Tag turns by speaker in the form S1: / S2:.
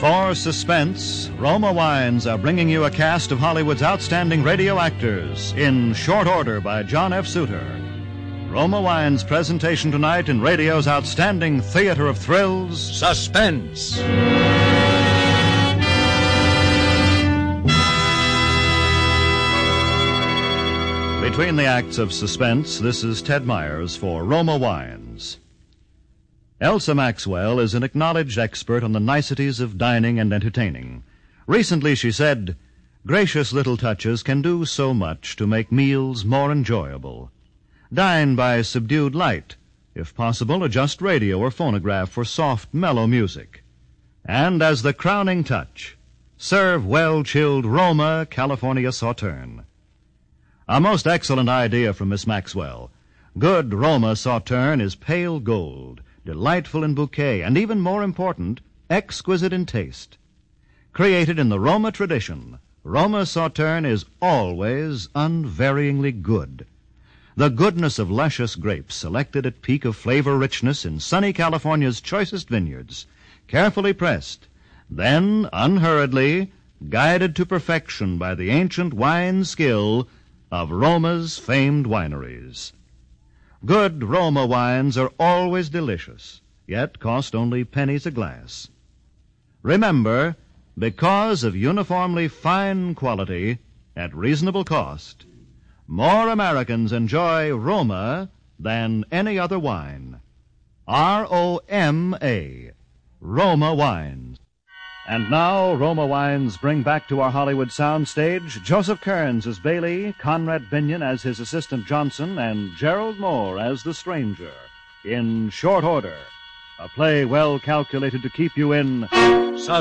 S1: For suspense, Roma Wines are bringing you a cast of Hollywood's outstanding radio actors in Short Order by John F. Suter. Roma Wines' presentation tonight in radio's outstanding theater of thrills,
S2: Suspense.
S1: Between the acts of suspense, this is Ted Myers for Roma Wines. Elsa Maxwell is an acknowledged expert on the niceties of dining and entertaining. Recently she said, "Gracious little touches can do so much to make meals more enjoyable. Dine by subdued light. If possible, adjust radio or phonograph for soft, mellow music. And as the crowning touch, serve well-chilled Roma California Sauterne." A most excellent idea from Miss Maxwell. Good Roma Sauterne is pale gold, delightful in bouquet, and even more important, exquisite in taste. Created in the Roma tradition, Roma Sauterne is always unvaryingly good. The goodness of luscious grapes selected at peak of flavor richness in sunny California's choicest vineyards, carefully pressed, then unhurriedly guided to perfection by the ancient wine skill of Roma's famed wineries. Good Roma wines are always delicious, yet cost only pennies a glass. Remember, because of uniformly fine quality at reasonable cost, more Americans enjoy Roma than any other wine. R-O-M-A, Roma Wines. And now, Roma Wines bring back to our Hollywood soundstage Joseph Kearns as Bailey, Conrad Binion as his assistant Johnson, and Gerald Moore as the stranger in Short Order, a play well calculated to keep you in